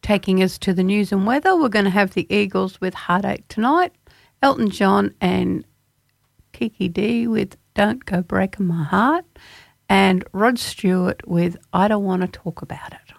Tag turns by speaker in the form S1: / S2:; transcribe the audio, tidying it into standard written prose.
S1: taking us to the news and weather. We're going to have the Eagles with Heartache Tonight, Elton John and Kiki D with Don't Go Breaking My Heart, and Rod Stewart with I Don't Want to Talk About It.